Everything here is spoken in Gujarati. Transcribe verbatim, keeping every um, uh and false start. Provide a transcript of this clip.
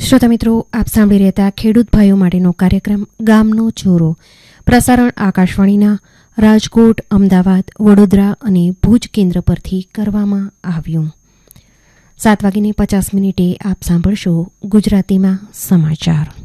શ્રોતા મિત્રો, આપ સાંભળી રહેતા ખેડૂત ભાઈઓ માટેનો કાર્યક્રમ ગામનો ચોરો પ્રસારણ આકાશવાણીના રાજકોટ, અમદાવાદ, વડોદરા અને ભુજ કેન્દ્ર પરથી કરવામાં આવ્યું. સાત વાગીને પચાસ મિનિટે આપ સાંભળશો ગુજરાતીમાં સમાચાર.